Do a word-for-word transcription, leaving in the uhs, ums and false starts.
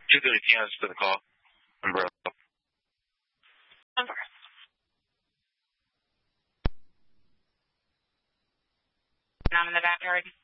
two thirty p m for the call. Umbrella. Number. I'm in the backyard.